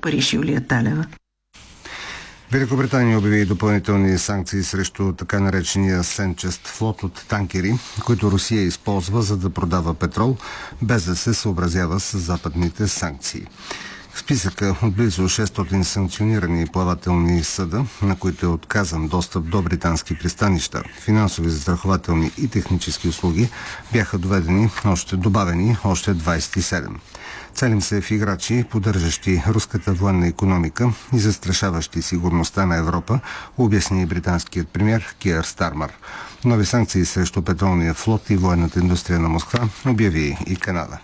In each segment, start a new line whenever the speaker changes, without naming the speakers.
Париж, Юлия Талева.
Великобритания обяви допълнителни санкции срещу така наречения сенчест флот от танкери, които Русия използва за да продава петрол, без да се съобразява с западните санкции. В списъка от близо 600 санкционирани плавателни съда, на които е отказан достъп до британски пристанища, финансови, застрахователни и технически услуги, бяха добавени още 27. Целим се в играчи, поддържащи руската военна икономика и застрашаващи сигурността на Европа, обясни британският премиер Киър Стармър. Нови санкции срещу петролния флот и военната индустрия на Москва обяви и Канада.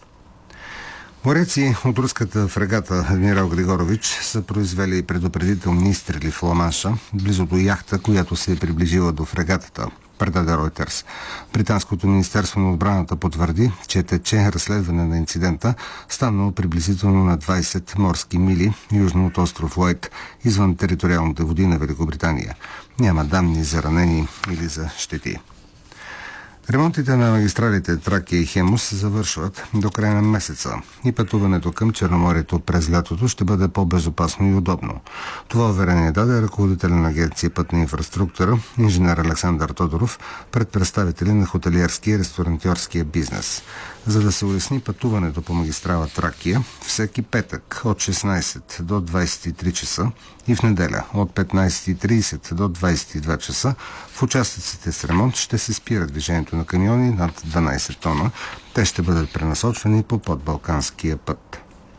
Моряци от руската фрегата Адмирал Григорович са произвели предупредителни изстрели в Ла-Манша, близо до яхта, която се е приближила до фрегатата, предаде Ройтерс. Британското министерство на отбраната потвърди, че тече разследване на инцидента, станало приблизително на 20 морски мили южно от остров Лойд, извън териториалните води на Великобритания. Няма данни за ранени или за щети. Ремонтите на магистралите Тракия и Хемус завършват до края на месеца и пътуването към Черноморието през лятото ще бъде по-безопасно и удобно. Това уверение даде ръководителя на агенция Пътна инфраструктура, инженер Александър Тодоров, пред представители на хотелиерския и ресторантьорския бизнес. За да се улесни пътуването по магистрала Тракия, всеки петък от 16 до 23 часа и в неделя от 15:30 до 22 часа в участъците с ремонт ще се спира движението на камиони над 12 тона. Те ще бъдат пренасочвани по подбалканския път.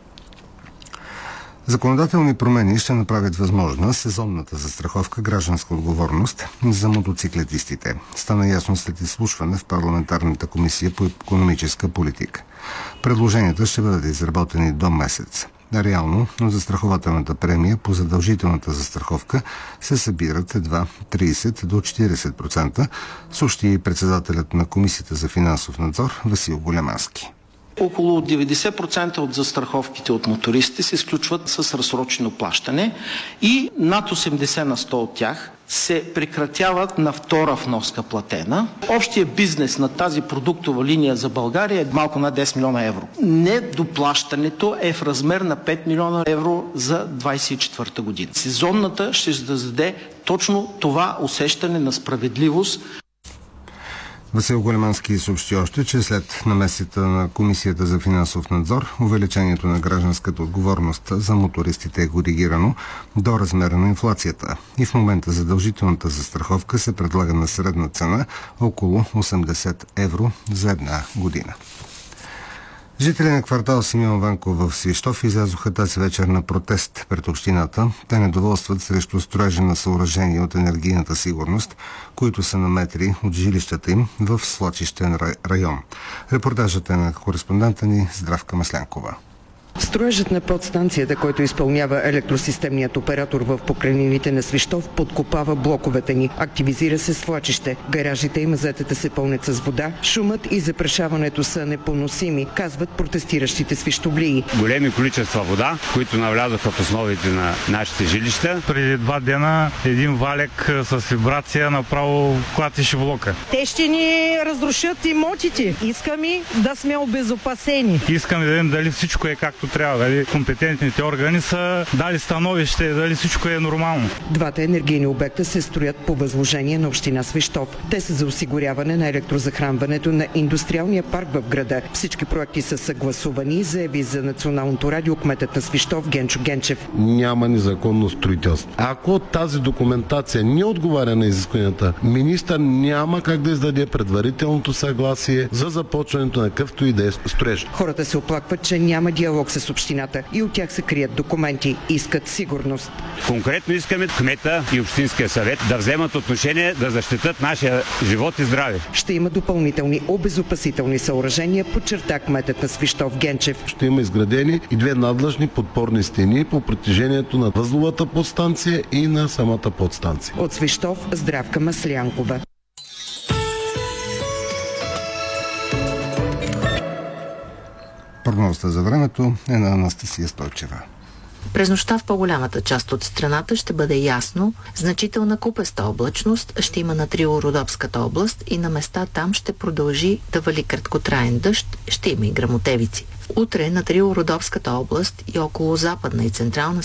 Законодателни промени ще направят възможна сезонната застраховка гражданска отговорност за мотоциклетистите. Стана ясно след изслушване в парламентарната комисия по икономическа политика. Предложенията ще бъдат изработени до месец. Реално, застрахователната премия по задължителната застраховка се събират едва 30 до 40%, съобщи и председателят на Комисията за финансов надзор Васил Големански.
Около 90% от застраховките от мотористите се изключват с разсрочено плащане и над 80 на 100 от тях се прекратяват на втора вноска платена. Общия бизнес на тази продуктова линия за България е малко над 10 милиона евро. Недоплащането е в размер на 5 милиона евро за 2024 година. Сезонната ще даде точно това усещане на справедливост.
Васил Големански съобщи още, че след намесата на Комисията за финансов надзор, увеличението на гражданската отговорност за мотористите е коригирано до размера на инфлацията и в момента задължителната застраховка се предлага на средна цена около 80 евро за една година. Жители на квартал Симеон Ванков в Свищов излязоха тази вечер на протест пред общината. Те недоволстват срещу строежа на съоръжения от енергийната сигурност, които са на метри от жилищата им в свлачищен район. Репортажът е на кореспондента ни Здравка Маслянкова.
Строежът на подстанцията, който изпълнява електросистемният оператор в покрайнините на Свищов, подкопава блоковете ни. Активизира се свлачище. Гаражите и мазетата се пълнят с вода. Шумът и запрашаването са непоносими, казват протестиращите свищовлии.
Големи количества вода, които навлязоха в основите на нашите жилища.
Преди 2 дена един валек с вибрация направо клатише блока.
Те ще ни разрушат имотите. Искаме да сме обезопасени.
Искаме да видим дали всичко е както трябва, дали компетентните органи са дали становище, дали всичко е нормално.
Двата енергийни обекта се строят по възложение на община Свищов. Те са за осигуряване на електрозахранването на индустриалния парк в града. Всички проекти са съгласувани, заяви за Националното радио кметът на Свищов Генчо Генчев.
Няма незаконно строителство. Ако тази документация не отговаря на изискванията, министър няма как да издаде предварителното съгласие за започването на какъвто и да е строеж.
Хората се оплакват, че няма диалог с общината и от тях се крият документи. Искат сигурност.
Конкретно искаме кмета и общинския съвет да вземат отношение да защитат нашия живот и здраве.
Ще има допълнителни обезопасителни съоръжения, подчерта кметът на Свищов Генчев.
Ще има изградени и 2 надлъжни подпорни стени по протежението на възловата подстанция и на самата подстанция.
От Свищов Здравка Маслянкова.
Прогнозата за времето е на Анастасия Стойчева.
През нощта в по-голямата част от страната ще бъде ясно, значителна купеста облачност ще има на Трио-Родопската област и на места там ще продължи да вали краткотраен дъжд, ще има и гръмотевици. Утре на Трио-Родопската област и около западна и централна